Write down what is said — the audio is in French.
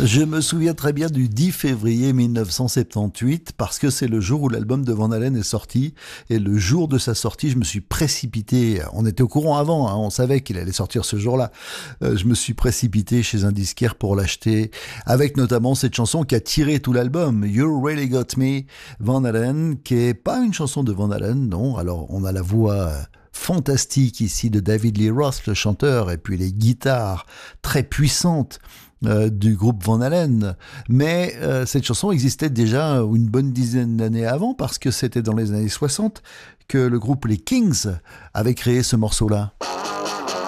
Je me souviens très bien du 10 février 1978 parce que c'est le jour où l'album de Van Halen est sorti et le jour de sa sortie, je me suis précipité. On était au courant avant, hein, on savait qu'il allait sortir ce jour-là. Je me suis précipité chez un disquaire pour l'acheter avec notamment cette chanson qui a tiré tout l'album, You Really Got Me, Van Halen, qui est pas une chanson de Van Halen, non. Alors on a la voix fantastique ici de David Lee Roth, le chanteur, et puis les guitares très puissantes du groupe Van Halen. Mais cette chanson existait déjà une bonne dizaine d'années avant, parce que c'était dans les années 60 que le groupe Les Kings avait créé ce morceau-là.